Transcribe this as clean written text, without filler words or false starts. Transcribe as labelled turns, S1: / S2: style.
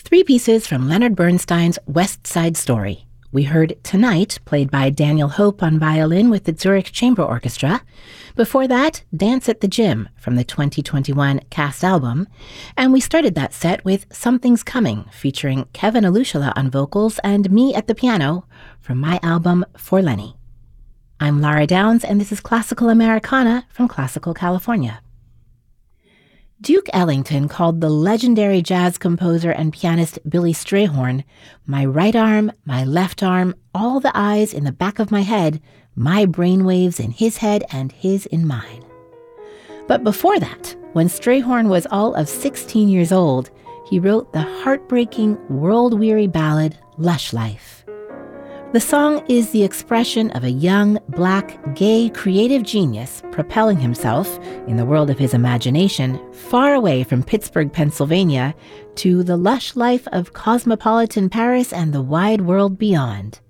S1: Three pieces from Leonard Bernstein's West Side Story. We heard Tonight, played by Daniel Hope on violin with the Zurich Chamber Orchestra. Before that, Dance at the Gym from the 2021 cast album. And we started that set with Something's Coming, featuring Kevin Alushala on vocals and me at the piano from my album For Lenny. I'm Lara Downs, and this is Classical Americana from Classical California. Duke Ellington called the legendary jazz composer and pianist Billy Strayhorn my right arm, my left arm, all the eyes in the back of my head, my brainwaves in his head and his in mine. But before that, when Strayhorn was all of 16 years old, he wrote the heartbreaking, world-weary ballad Lush Life. The song is the expression of a young, black, gay, creative genius propelling himself, in the world of his imagination, far away from Pittsburgh, Pennsylvania, to the lush life of cosmopolitan Paris and the wide world beyond.